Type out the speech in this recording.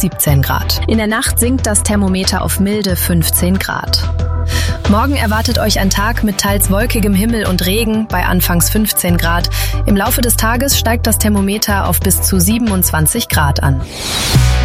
17 Grad. In der Nacht sinkt das Thermometer auf milde 15 Grad. Morgen erwartet euch ein Tag mit teils wolkigem Himmel und Regen bei anfangs 15 Grad. Im Laufe des Tages steigt das Thermometer auf bis zu 27 Grad an.